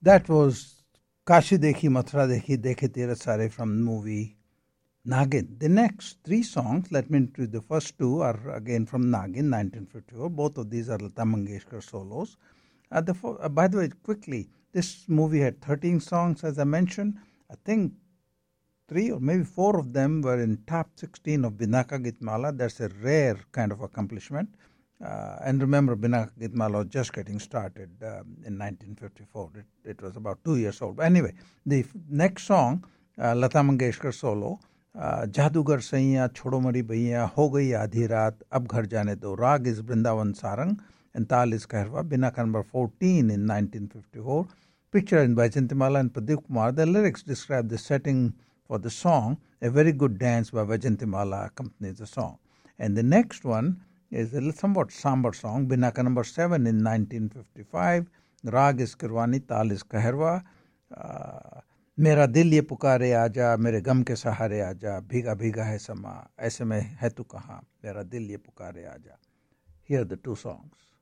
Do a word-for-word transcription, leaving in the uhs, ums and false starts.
That was Kashi Dekhi, Mathura Dekhi, Dekhe Tirth Sare from the movie Nagin. The next three songs, let me introduce the first two, are again from Nagin, nineteen fifty-four. Both of these are Lata Mangeshkar solos. Uh, the, uh, by the way, quickly, this movie had thirteen songs, as I mentioned. I think three or maybe four of them were in top sixteen of Binaka Gitmala. That's a rare kind of accomplishment. Uh, and remember, Binaka Gitmala was just getting started um, in nineteen fifty-four. It, it was about two years old. But anyway, the f- next song, uh, Lata Mangeshkar solo, uh, जादूगर सैया छोड़ो मरी भैया हो गई आधी रात अब घर जाने दो राग is Brindavan Sarang and Tal is Kairwa, Binaka number fourteen in nineteen fifty-four. Pictured by Vajantimala and Pradeep Kumar. The lyrics describe the setting for the song. A very good dance by Vajantimala accompanies the song. And the next one is a somewhat somber song, Binaka number seven in nineteen fifty-five. Rag is Kirwani, Tal is Kaherwa. Uh, मेरा दिल ये पुकारे आजा मेरे गम के सहारे आजा भीगा भीगा है समा ऐसे में है तू कहाँ मेरा दिल ये पुकारे आजा. Here are the two songs.